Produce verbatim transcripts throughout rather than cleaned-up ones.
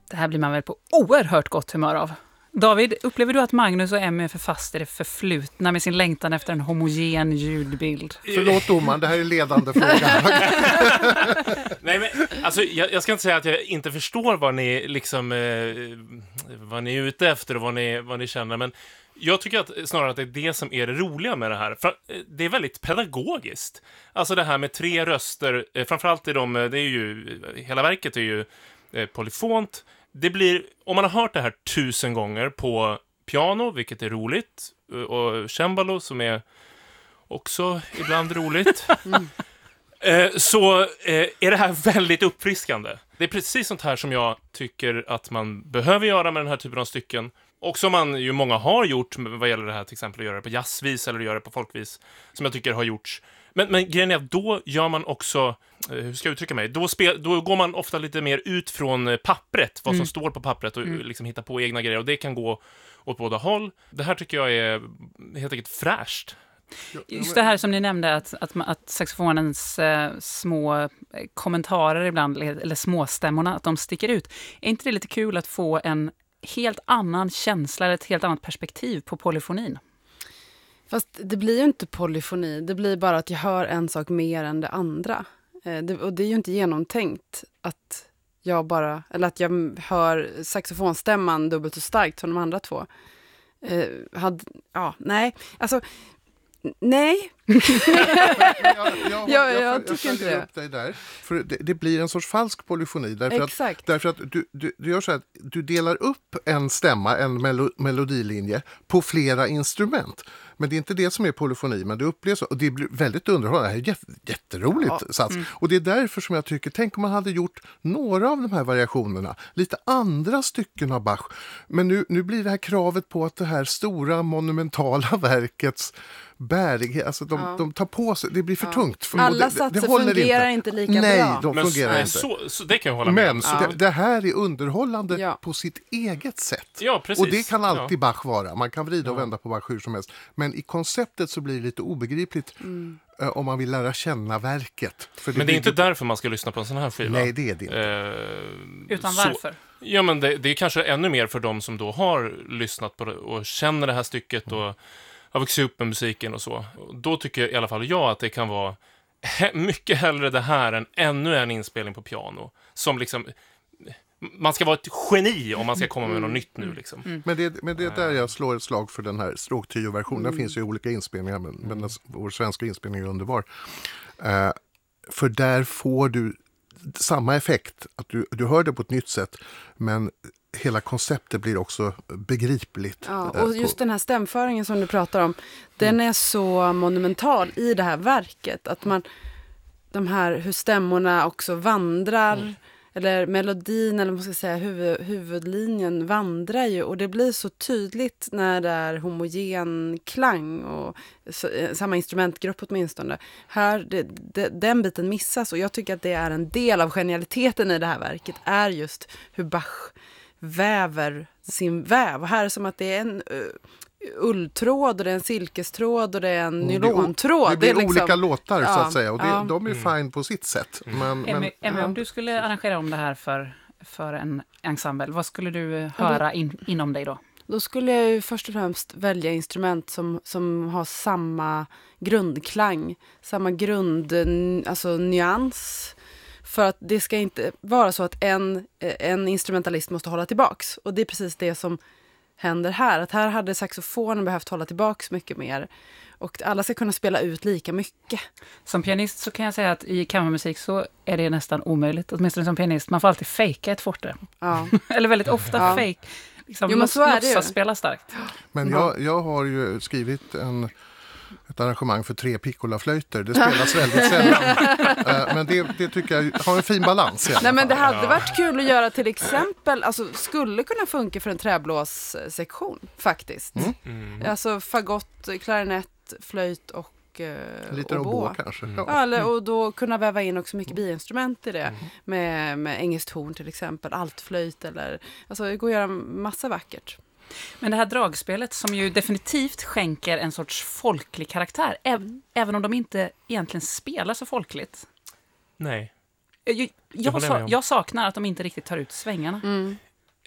Det här blir man väl på oerhört gott humör av. David, upplever du att Magnus och Emmy är för fast i det förflutna med sin längtan efter en homogen ljudbild? Förlåt domaren, det här är ledande fråga. Nej, men alltså, jag, jag ska inte säga att jag inte förstår vad ni liksom eh, vad ni är ute efter och vad ni, vad ni känner, men jag tycker att snarare att det är det som är det roliga med det här. För det är väldigt pedagogiskt. Alltså det här med tre röster, eh, framförallt är de, det är ju, hela verket är ju eh, polyfont. Det blir, om man har hört det här tusen gånger på piano, vilket är roligt, och cembalo som är också ibland roligt, mm. eh, så eh, är det här väldigt uppfriskande. Det är precis sånt här som jag tycker att man behöver göra med den här typen av stycken. Och som man ju många har gjort vad gäller det här, till exempel att göra det på jazzvis eller göra det på folkvis, som jag tycker har gjorts. Men, men grejen är att då gör man också, hur ska jag uttrycka mig, då, spel, då går man ofta lite mer ut från pappret, vad som mm. står på pappret och mm. liksom hittar på egna grejer, och det kan gå åt båda håll. Det här tycker jag är helt enkelt fräscht. Just det här som ni nämnde, att, att, att saxofonens eh, små kommentarer ibland, eller småstämmorna, att de sticker ut. Är inte det lite kul att få en helt annan känsla eller ett helt annat perspektiv på polyfonin? Fast det blir ju inte polyfoni. Det blir bara att jag hör en sak mer än det andra. Eh, det, och det är ju inte genomtänkt att jag bara, eller att jag hör saxofonstämman dubbelt så starkt som de andra två. Eh, hade, ja, nej. Alltså, nej. jag, jag, jag, jag, jag, jag tycker inte det. Upp dig där. För det, det blir en sorts falsk polyfoni. Därför Exakt. att, därför att du, du, du gör så att du delar upp en stämma, en melo, melodilinje på flera instrument. Men det är inte det som är polyfoni, men det upplevs så. Och det blir väldigt underhållande. Det här är jätte, jätteroligt ja. sats. Mm. Och det är därför som jag tycker, tänk om man hade gjort några av de här variationerna, lite andra stycken av Bach. Men nu, nu blir det här kravet på att det här stora monumentala verkets bärighet, alltså de, ja. de tar på sig, det blir för ja. tungt. För, Alla det, satser det fungerar inte. inte lika Nej, bra. Nej, de men, fungerar nej, inte. Så, så det kan jag hålla med Men om. ja. det, det här är underhållande ja. på sitt eget sätt. Ja, precis. Och det kan alltid ja. Bach vara. Man kan vrida och ja. vända på Bach hur som helst. Men i konceptet så blir det lite obegripligt mm. uh, om man vill lära känna verket. För det men det är inte blir... därför man ska lyssna på en sån här skiva. Nej, det är det inte. Uh, Utan så, varför? Ja, men det, det är kanske ännu mer för de som då har lyssnat på det och känner det här stycket mm. och har vuxit upp med musiken och så. Då tycker i alla fall jag att det kan vara he- mycket hellre det här än ännu en inspelning på piano. Som liksom... Man ska vara ett geni om man ska komma med mm. något nytt nu. Liksom. Mm. Men, det, men det är där jag slår ett slag för den här stråktrio-versionen. Mm. Det finns ju olika inspelningar, men, men den, vår svenska inspelning är underbar. Uh, för där får du samma effekt. Att du, du hör det på ett nytt sätt, men hela konceptet blir också begripligt. Ja, och just den här stämföringen som du pratar om, den mm. är så monumental i det här verket. Att man, de här, hur stämmorna också vandrar, mm. eller melodin, eller man ska säga huvud, huvudlinjen vandrar ju. Och det blir så tydligt när det är homogen klang och så, samma instrumentgrupp åtminstone. Här, det, det, den biten missas, och jag tycker att det är en del av genialiteten i det här verket, är just hur Bach väver sin väv. Och här är det som att det är en uh, ulltråd och det är en silkestråd och det är en nylontråd. Det blir det är liksom, olika låtar ja, så att säga, och det, ja. de är mm. fine på sitt sätt. Men, Emmy, men, Emmy, ja. om du skulle arrangera om det här för, för en ensemble, vad skulle du höra in, inom dig då? Då skulle jag ju först och främst välja instrument som, som har samma grundklang, samma grund, alltså nyans. För att det ska inte vara så att en, en instrumentalist måste hålla tillbaks. Och det är precis det som händer här. Att här hade saxofonen behövt hålla tillbaks mycket mer. Och alla ska kunna spela ut lika mycket. Som pianist så kan jag säga att i kammarmusik så är det nästan omöjligt. Åtminstone som pianist. Man får alltid fejka ett forte. Ja. Eller väldigt ofta ja. fake. Liksom, jo, men så är det ju. Spela starkt. Men jag, jag har ju skrivit en... ett arrangemang för tre piccolaflöjter. Det spelas väldigt sällan. uh, men det, det tycker jag har en fin balans. Nej, men det hade varit kul att göra till exempel, alltså skulle kunna funka för en träblåssektion faktiskt. Mm. Mm. Alltså fagott, klarinett, flöjt och uh, lite oboe kanske. Mm. Ja, eller, och då kunna väva in också mycket biinstrument i det. Mm. Med, med engelskt horn till exempel, altflöjt eller, alltså det går att göra massa vackert. Men det här dragspelet som ju definitivt skänker en sorts folklig karaktär, äv- även om de inte egentligen spelar så folkligt. Nej. Jag, jag, jag, sa, jag saknar att de inte riktigt tar ut svängarna. Mm.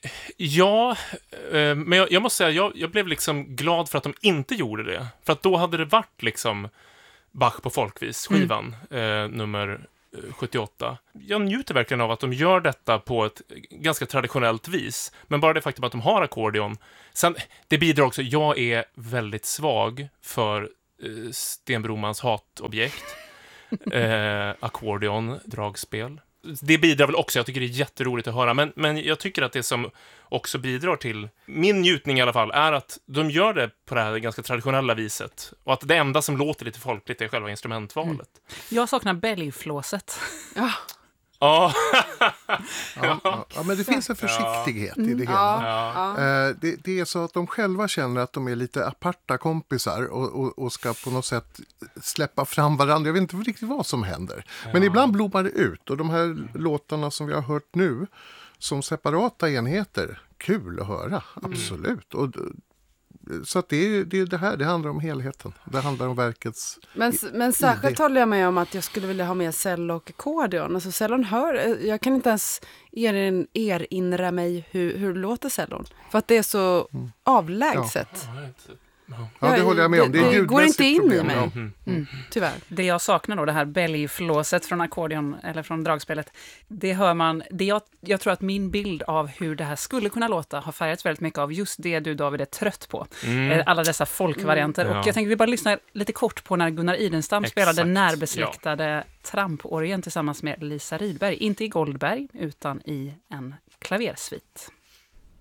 Ja, eh, men jag, jag måste säga, jag, jag blev liksom glad för att de inte gjorde det. För att då hade det varit liksom Bach på folkvis, skivan, mm. eh, nummer sjuttioåtta. Jag njuter verkligen av att de gör detta på ett ganska traditionellt vis. Men bara det faktum att de har ackordion. Sen, det bidrar också, jag är väldigt svag för eh, Sten Bromans hatobjekt. Eh, ackordion, dragspel. Det bidrar väl också, jag tycker det är jätteroligt att höra, men, men jag tycker att det som också bidrar till min njutning i alla fall är att de gör det på det här ganska traditionella viset och att det enda som låter lite folkligt är själva instrumentvalet. Mm. Jag saknar belgflåset. Ja. Ja. ja, ja, ja, men det finns en försiktighet ja. i det hela. Ja, ja. Eh, det, det är så att de själva känner att de är lite aparta kompisar och, och, och ska på något sätt släppa fram varandra. Jag vet inte riktigt vad som händer. Ja. Men ibland blommar det ut och de här mm. låtarna som vi har hört nu som separata enheter, kul att höra, absolut. Mm. Och, så att det är det, är det här, det handlar om helheten. Det handlar om verkets... Men, men särskilt håller jag med om att jag skulle vilja ha med cello och ackordion. Alltså cellon hör, jag kan inte ens er, erinra mig hur, hur låter cellon. För att det är så mm. avlägset. Ja. Ja, det håller jag med om. Det, är det går inte in problem. i mig. Ja. Mm. Mm. Tyvärr. Det jag saknar då, det här bellyflåset från ackordion eller från dragspelet, det hör man, det jag, jag tror att min bild av hur det här skulle kunna låta har färgats väldigt mycket av just det du, David, är trött på. Mm. Alla dessa folkvarianter. Mm. Ja. Och jag tänkte vi bara lyssna lite kort på när Gunnar Idenstam Exakt. spelade närbesläktade ja. tramporgen tillsammans med Lisa Rydberg. Inte i Goldberg, utan i en klaversvit.